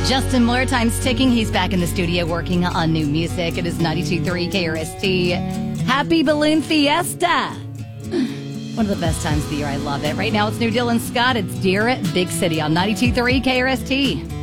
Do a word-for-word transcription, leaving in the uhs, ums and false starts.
Justin Moore, time's ticking. He's back in the studio working on new music. It is ninety-two point three K R S T. Happy Balloon Fiesta. One of the best times of the year. I love it. Right now, it's New Dylan Scott. It's Dear Big City on ninety-two point three K R S T.